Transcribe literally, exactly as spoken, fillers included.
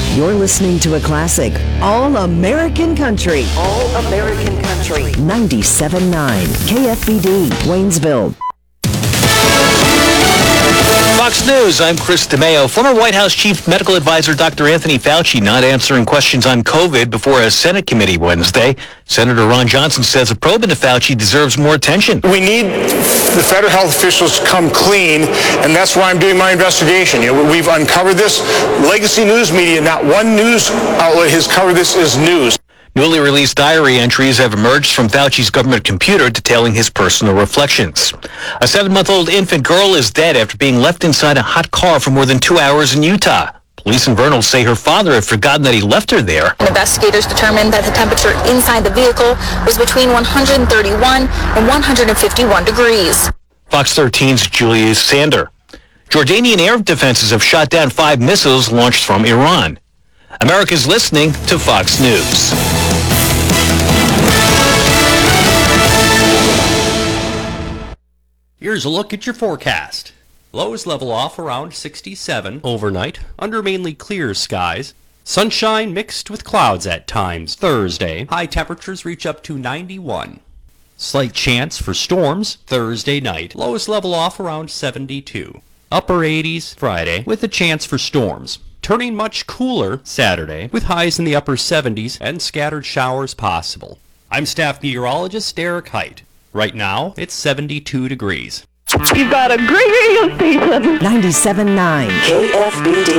You're listening to a classic, All American Country. All American Country. ninety-seven point nine K F B D, Waynesville. Fox News, I'm Chris DeMeo. Former White House Chief Medical Advisor Doctor Anthony Fauci not answering questions on COVID before a Senate committee Wednesday. Senator Ron Johnson says a probe into Fauci deserves more attention. We need the federal health officials to come clean, and that's why I'm doing my investigation. You know, we've uncovered this. Legacy news media, not one news outlet has covered this as news. Newly released diary entries have emerged from Fauci's government computer detailing his personal reflections. A seven-month-old infant girl is dead after being left inside a hot car for more than two hours in Utah. Police in Vernal say her father had forgotten that he left her there. Investigators determined that the temperature inside the vehicle was between one hundred thirty-one and one hundred fifty-one degrees. Fox thirteen's Julia Sander. Jordanian air defenses have shot down five missiles launched from Iran. America's listening to Fox News. Here's a look at your forecast. Lows level off around sixty-seven overnight, under mainly clear skies. Sunshine mixed with clouds at times Thursday. High temperatures reach up to ninety-one. Slight chance for storms Thursday night. Lows level off around seventy-two. Upper eighties Friday with a chance for storms. Turning much cooler Saturday with highs in the upper seventies and scattered showers possible. I'm staff meteorologist Derek Height. Right now, it's seventy-two degrees. You've got a great radio station. ninety-seven point nine K F B D.